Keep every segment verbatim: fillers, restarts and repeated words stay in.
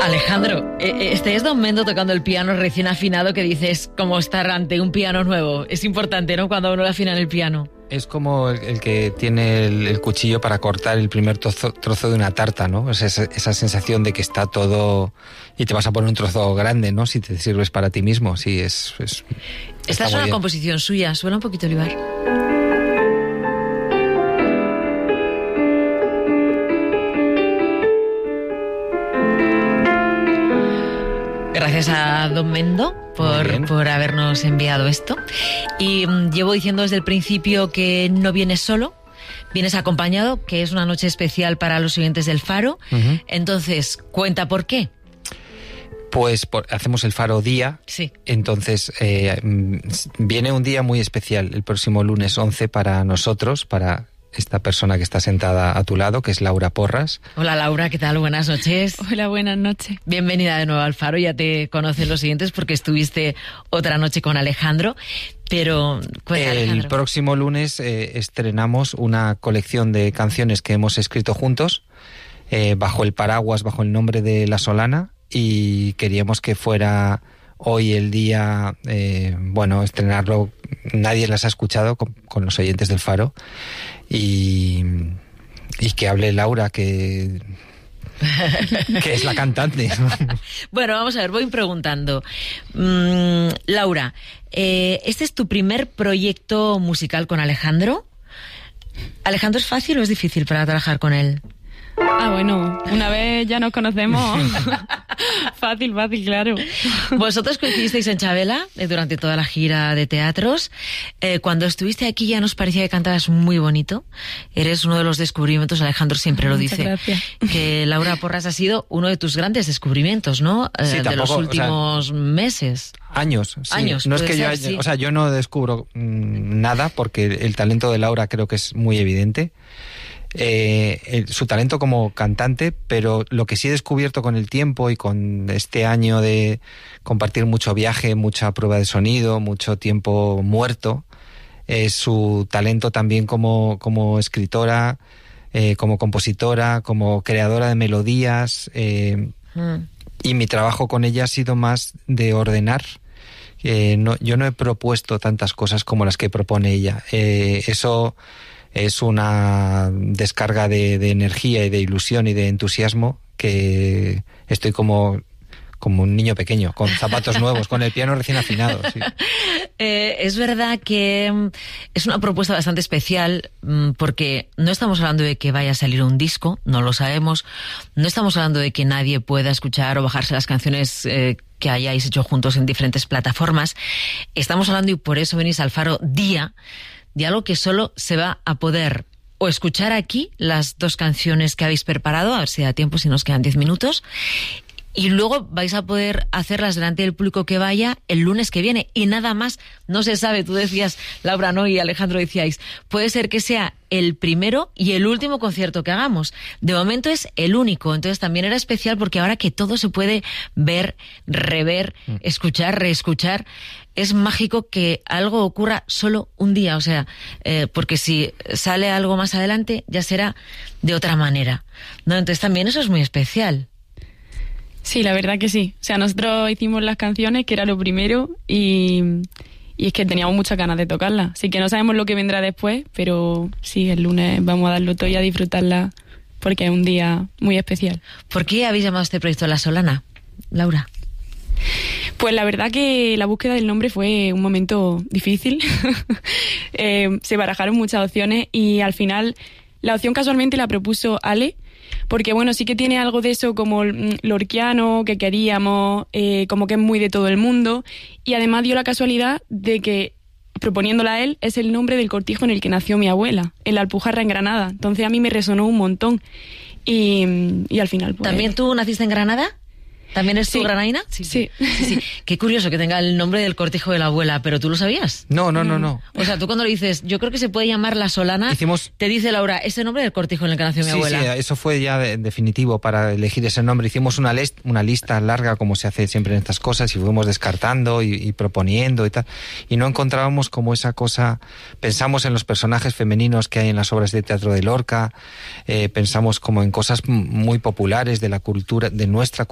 Alejandro, este es Don Mendo tocando el piano recién afinado, que dices como estar ante un piano nuevo. Es importante, ¿no?, cuando uno le afina en el piano. Es como el, el que tiene el, el cuchillo para cortar el primer trozo, trozo de una tarta, ¿no? Es esa, esa sensación de que está todo y te vas a poner un trozo grande, ¿no?, si te sirves para ti mismo. Sí, es... es Esta es una bien. composición suya. Suena un poquito, Olivar. Gracias a Don Mendo por, por habernos enviado esto. Y um, llevo diciendo desde el principio que no vienes solo, vienes acompañado, que es una noche especial para los oyentes del Faro. Uh-huh. Entonces, cuenta por qué. Pues por, hacemos el Faro Día. Sí. Entonces, eh, viene un día muy especial el próximo lunes once para nosotros, para esta persona que está sentada a tu lado, que es Laura Porras. Hola Laura, ¿qué tal? Buenas noches. Hola, buenas noches. Bienvenida de nuevo al Faro, ya te conocen los siguientes porque estuviste otra noche con Alejandro, pero... Cuenta, el Alejandro. próximo lunes eh, estrenamos una colección de canciones que hemos escrito juntos, eh, bajo el paraguas, bajo el nombre de La Solana, y queríamos que fuera hoy el día, eh, bueno, estrenarlo. Nadie las ha escuchado con, con los oyentes del Faro. Y, y que hable Laura, que, que es la cantante. Bueno, vamos a ver, voy preguntando. Mm, Laura, eh, ¿este es tu primer proyecto musical con Alejandro? ¿Alejandro es fácil o es difícil para trabajar con él? Ah, bueno, una vez ya nos conocemos. Fácil, fácil, claro. Vosotros coincidisteis en Chabela eh, durante toda la gira de teatros. Eh, cuando estuviste aquí ya nos parecía que cantabas muy bonito. Eres uno de los descubrimientos, Alejandro siempre lo Muchas dice. Gracias. Que Laura Porras ha sido uno de tus grandes descubrimientos, ¿no? Eh, Sí, de tampoco, los últimos o sea, meses. Años, sí. Años, no es que ser, yo, sí. o sea, yo no descubro mmm, nada, porque el talento de Laura creo que es muy evidente. Eh, el, su talento como cantante, pero lo que sí he descubierto con el tiempo y con este año de compartir mucho viaje, mucha prueba de sonido, mucho tiempo muerto, es su talento también como, como escritora, eh, como compositora, como creadora de melodías, eh, mm. y mi trabajo con ella ha sido más de ordenar. Eh, no, yo no he propuesto tantas cosas como las que propone ella. Eh, eso es una descarga de, de energía y de ilusión y de entusiasmo que estoy como, como un niño pequeño, con zapatos nuevos, con el piano recién afinado. Sí. Eh, es verdad que es una propuesta bastante especial porque no estamos hablando de que vaya a salir un disco, no lo sabemos. No estamos hablando de que nadie pueda escuchar o bajarse las canciones eh, que hayáis hecho juntos en diferentes plataformas. Estamos hablando, y por eso venís al Faro Día, de algo que solo se va a poder o escuchar aquí, las dos canciones que habéis preparado, a ver si da tiempo, si nos quedan diez minutos, y luego vais a poder hacerlas delante del público que vaya el lunes que viene, y nada más. No se sabe, tú decías, Laura, ¿no?, y Alejandro decíais, puede ser que sea el primero y el último concierto que hagamos. De momento es el único, entonces también era especial porque ahora que todo se puede ver, rever, escuchar, reescuchar, es mágico que algo ocurra solo un día, o sea, eh, porque si sale algo más adelante ya será de otra manera, ¿no? Entonces también eso es muy especial. Sí, la verdad que sí. O sea, nosotros hicimos las canciones, que era lo primero, y, y es que teníamos muchas ganas de tocarlas. Así que no sabemos lo que vendrá después, pero sí, el lunes vamos a darlo todo y a disfrutarla porque es un día muy especial. ¿Por qué habéis llamado a este proyecto La Solana, Laura? Pues la verdad que la búsqueda del nombre fue un momento difícil. eh, se barajaron muchas opciones y al final la opción casualmente la propuso Ale, porque bueno, sí que tiene algo de eso como lorquiano que queríamos, eh, como que es muy de todo el mundo, y además dio la casualidad de que, proponiéndola a él, es el nombre del cortijo en el que nació mi abuela, en la Alpujarra, en Granada. Entonces a mí me resonó un montón y, y al final pues... ¿También tú naciste en Granada? ¿También es tu sí. granaína? Sí. Sí. Sí, sí. Qué curioso que tenga el nombre del cortijo de la abuela, pero ¿tú lo sabías? No, no, no, no. O sea, tú cuando le dices, yo creo que se puede llamar La Solana, Hicimos... te dice Laura, ese nombre del cortijo en el que nació mi sí, abuela. Sí, eso fue ya de, definitivo para elegir ese nombre. Hicimos una, list, una lista larga, como se hace siempre en estas cosas, y fuimos descartando y, y proponiendo y tal. Y no encontrábamos como esa cosa... Pensamos en los personajes femeninos que hay en las obras de teatro de Lorca, eh, pensamos como en cosas muy populares de la cultura, de nuestra cultura,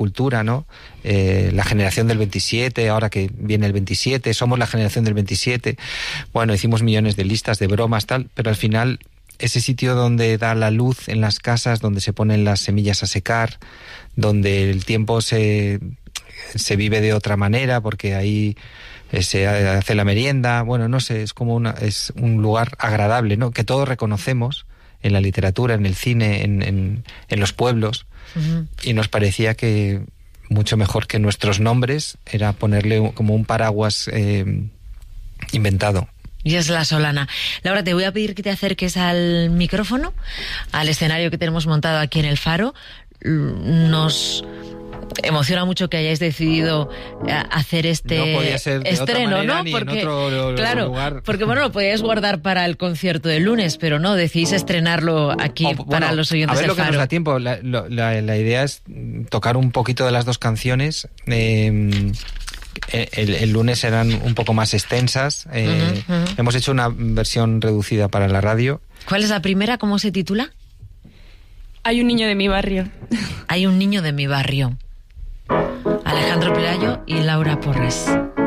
¿no? Eh, la generación del veintisiete, ahora que viene el veintisiete, somos la generación del veintisiete. Bueno, hicimos millones de listas, de bromas, tal, pero al final ese sitio donde da la luz en las casas, donde se ponen las semillas a secar, donde el tiempo se, se vive de otra manera, porque ahí se hace la merienda, bueno, no sé, es como una, es un lugar agradable, ¿no? Que todos reconocemos en la literatura, en el cine, en, en, en los pueblos, uh-huh. Y nos parecía que mucho mejor que nuestros nombres era ponerle como un paraguas eh, inventado. Y es La Solana. Laura, te voy a pedir que te acerques al micrófono, al escenario que tenemos montado aquí en el Faro. Nos emociona mucho que hayáis decidido hacer este no podía ser de estreno, otra manera, ¿no? Ni porque, en otro claro, lugar. porque bueno, lo podíais guardar para el concierto de lunes, pero no, decidís estrenarlo aquí o, bueno, para los oyentes del Faro. A ver lo que Faro. nos da tiempo. La, la, la idea es tocar un poquito de las dos canciones. Eh, el, el lunes serán un poco más extensas. Eh, uh-huh, uh-huh. Hemos hecho una versión reducida para la radio. ¿Cuál es la primera? ¿Cómo se titula? Hay un niño de mi barrio. Hay un niño de mi barrio. Alejandro Pelayo y Laura Porres.